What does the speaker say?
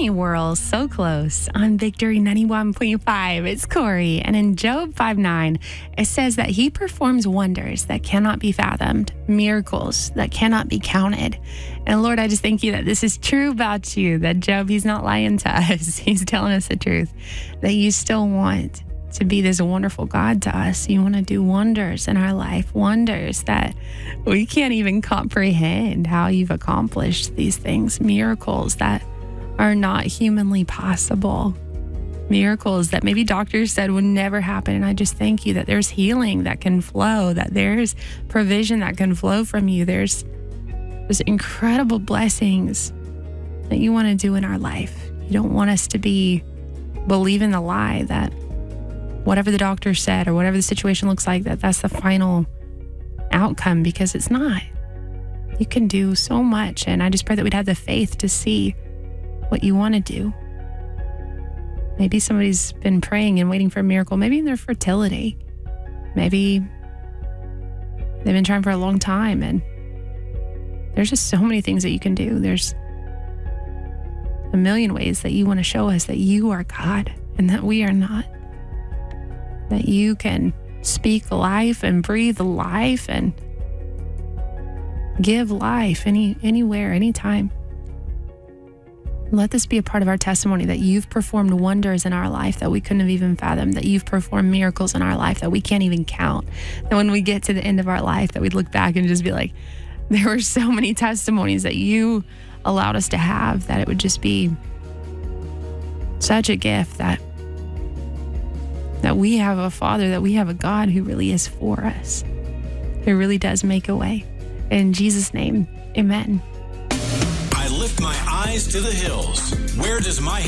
Hey, we're so close on Victory 91.5. It's Corey. And in Job 5:9, it says that he performs wonders that cannot be fathomed, miracles that cannot be counted. And Lord, I just thank you that this is true about you, that Job, he's not lying to us. He's telling us the truth, that you still want to be this wonderful God to us. You want to do wonders in our life, wonders that we can't even comprehend how you've accomplished these things, miracles that are not humanly possible, miracles that maybe doctors said would never happen. And I just thank you that there's healing that can flow, that there's provision that can flow from you. There's incredible blessings that you want to do in our life. You don't want us to believe in the lie that whatever the doctor said or whatever the situation looks like, that's the final outcome, because it's not. You can do so much. And I just pray that we'd have the faith to see what you want to do. Maybe somebody's been praying and waiting for a miracle, maybe in their fertility. Maybe they've been trying for a long time, and there's just so many things that you can do. There's a million ways that you want to show us that you are God and that we are not. That you can speak life and breathe life and give life anywhere, anytime. Let this be a part of our testimony that you've performed wonders in our life that we couldn't have even fathomed, that you've performed miracles in our life that we can't even count. That when we get to the end of our life, that we'd look back and just be like, there were so many testimonies that you allowed us to have, that it would just be such a gift that we have a Father, that we have a God who really is for us, who really does make a way. In Jesus' name, amen. I lift my eyes to the hills. Where does my